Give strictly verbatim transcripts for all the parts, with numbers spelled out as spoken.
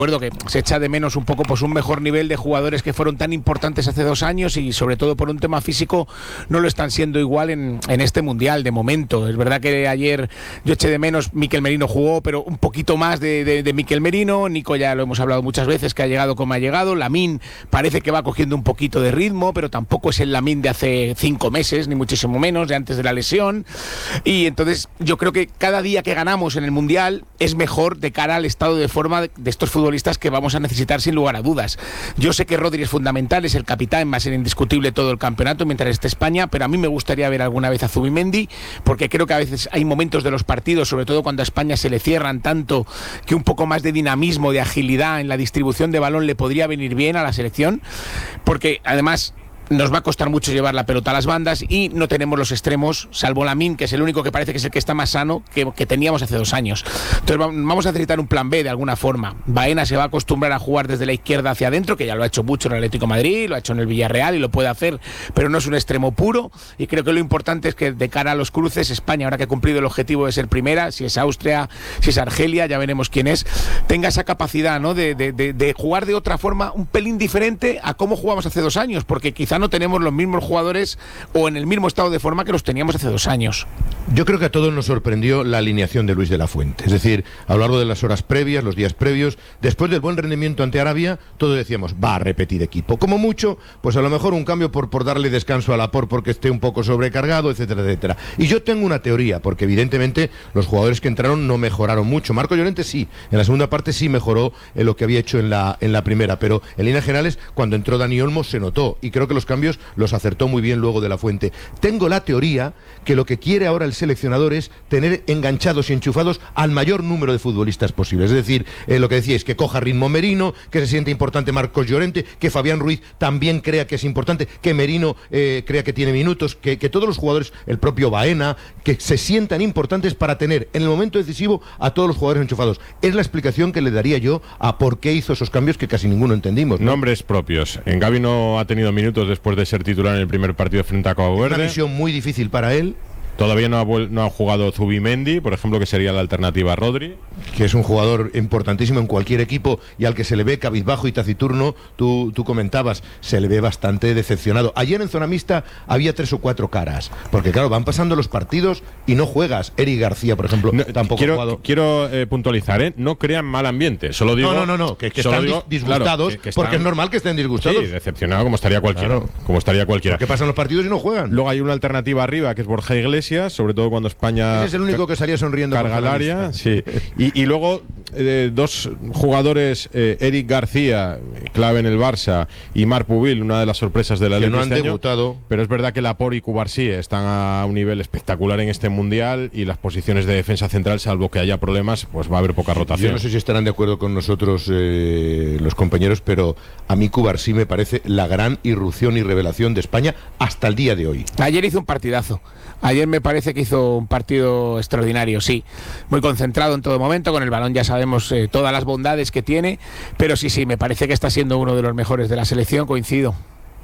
Recuerdo que se echa de menos un poco pues un mejor nivel de jugadores que fueron tan importantes hace dos años y sobre todo por un tema físico no lo están siendo igual en, en este Mundial de momento. Es verdad que ayer yo eché de menos, Mikel Merino jugó, pero un poquito más de, de, de Mikel Merino. Nico ya lo hemos hablado muchas veces, que ha llegado como ha llegado. Lamine parece que va cogiendo un poquito de ritmo, pero tampoco es el Lamine de hace cinco meses, ni muchísimo menos, de antes de la lesión. Y entonces yo creo que cada día que ganamos en el Mundial es mejor de cara al estado de forma de, de estos futbolistas que vamos a necesitar sin lugar a dudas. Yo sé que Rodri es fundamental, es el capitán, va a ser indiscutible todo el campeonato mientras esté España, pero a mí me gustaría ver alguna vez a Zubimendi, porque creo que a veces hay momentos de los partidos, sobre todo cuando a España se le cierran tanto, que un poco más de dinamismo, de agilidad en la distribución de balón le podría venir bien a la selección, porque además nos va a costar mucho llevar la pelota a las bandas y no tenemos los extremos, salvo Lamine, que es el único que parece que es el que está más sano que, que teníamos hace dos años. Entonces vamos a necesitar un plan B de alguna forma. Baena se va a acostumbrar a jugar desde la izquierda hacia adentro, que ya lo ha hecho mucho en el Atlético de Madrid, lo ha hecho en el Villarreal y lo puede hacer, pero no es un extremo puro, y creo que lo importante es que de cara a los cruces, España, ahora que ha cumplido el objetivo de ser primera, si es Austria, si es Argelia, ya veremos quién es, tenga esa capacidad, ¿no?, de, de, de, de jugar de otra forma, un pelín diferente a cómo jugamos hace dos años, porque quizá no tenemos los mismos jugadores o en el mismo estado de forma que los teníamos hace dos años. Yo creo que a todos nos sorprendió la alineación de Luis de la Fuente. Es decir, a lo largo de las horas previas, los días previos, después del buen rendimiento ante Arabia, todos decíamos, va a repetir equipo. Como mucho, pues a lo mejor un cambio por, por darle descanso a Laporte porque esté un poco sobrecargado, etcétera, etcétera. Y yo tengo una teoría, porque evidentemente los jugadores que entraron no mejoraron mucho. Marco Llorente sí, en la segunda parte sí mejoró en lo que había hecho en la, en la primera, pero en líneas generales, cuando entró Dani Olmo se notó, y creo que los cambios los acertó muy bien luego de la Fuente. Tengo la teoría que lo que quiere ahora el seleccionador es tener enganchados y enchufados al mayor número de futbolistas posible. Es decir, eh, lo que decíais, que coja ritmo Merino, que se siente importante Marcos Llorente, que Fabián Ruiz también crea que es importante, que Merino eh, crea que tiene minutos, que, que todos los jugadores, el propio Baena, que se sientan importantes para tener en el momento decisivo a todos los jugadores enchufados. Es la explicación que le daría yo a por qué hizo esos cambios que casi ninguno entendimos, ¿no? Nombres propios. En Gavi no ha tenido minutos después de ser titular en el primer partido frente a Cabo Verde. Una misión muy difícil para él. Todavía no ha, no ha jugado Zubimendi, por ejemplo, que sería la alternativa a Rodri. Que es un jugador importantísimo en cualquier equipo y al que se le ve cabizbajo y taciturno. Tú, tú comentabas, se le ve bastante decepcionado. Ayer en zona mixta había tres o cuatro caras, porque claro, van pasando los partidos y no juegas. Eric García, por ejemplo, no, tampoco quiero, ha jugado. Quiero eh, puntualizar, ¿eh? No crean mal ambiente. Solo digo, no, no, no, no, que, que están digo, disgustados, claro, que, que están, porque es normal que estén disgustados. Sí, decepcionado como estaría cualquiera. Claro. Como estaría cualquiera. ¿Qué pasan los partidos y no juegan? Luego hay una alternativa arriba, que es Borja Iglesias, sobre todo cuando España... Ese es el único que salía sonriendo. Carga el área, sí. Y, y luego eh, dos jugadores, eh, Eric García, clave en el Barça, y Marc Pubil, una de las sorpresas de la Liga. Que no han este debutado. Año, pero es verdad que Laporte y Cubarsí están a un nivel espectacular en este Mundial, y las posiciones de defensa central, salvo que haya problemas, pues va a haber poca rotación. Yo no sé si estarán de acuerdo con nosotros eh, los compañeros, pero a mí Cubarsí me parece la gran irrupción y revelación de España hasta el día de hoy. Ayer hizo un partidazo. Ayer me parece que hizo un partido extraordinario, sí. Muy concentrado en todo momento, con el balón ya sabemos eh, todas las bondades que tiene, pero sí, sí, me parece que está siendo uno de los mejores de la selección, coincido.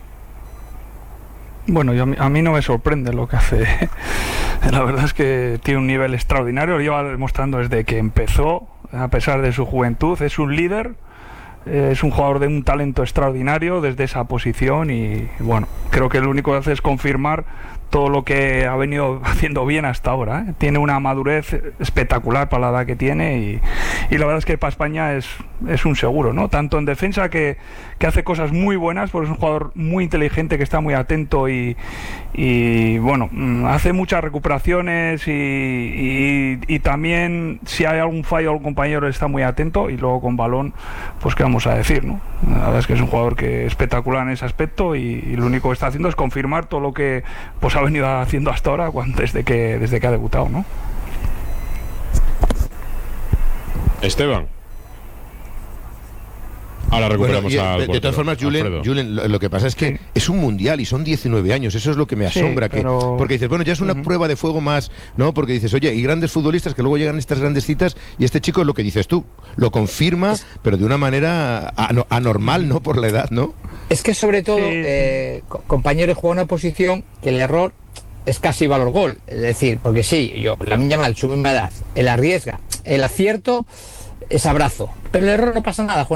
Bueno, yo, a mí no me sorprende lo que hace. La verdad es que tiene un nivel extraordinario, lo lleva demostrando desde que empezó, a pesar de su juventud, es un líder. Es un jugador de un talento extraordinario desde esa posición y bueno, creo que lo único que hace es confirmar todo lo que ha venido haciendo bien hasta ahora, ¿eh? Tiene una madurez espectacular para la edad que tiene y, y la verdad es que para España es, es un seguro, ¿no? Tanto en defensa que, que hace cosas muy buenas, porque es un jugador muy inteligente que está muy atento y, y bueno, hace muchas recuperaciones y, y, y también si hay algún fallo algún compañero está muy atento y luego con balón, pues qué vamos a decir, ¿no? La verdad es que es un jugador que es espectacular en ese aspecto y, y lo único que está haciendo es confirmar todo lo que pues ha venido haciendo hasta ahora cuando, desde que desde que ha debutado, ¿no? Esteban. Ahora recuperamos bueno, y, al de, de todas formas, Julen, Julen lo, lo que pasa es que sí. es un mundial y son diecinueve años, eso es lo que me asombra, sí, pero... que porque dices, bueno, ya es una uh-huh. prueba de fuego más, ¿no? Porque dices, oye, y grandes futbolistas que luego llegan a estas grandes citas y este chico es lo que dices tú, lo confirma, pero de una manera anormal, ¿no? Por la edad, ¿no? Es que sobre todo, sí. eh, compañeros juegan una posición que el error es casi valor gol, es decir, porque sí, yo, la mía mal, sube una edad, él arriesga, el acierto ese abrazo. Pero el error no pasa nada, Juan.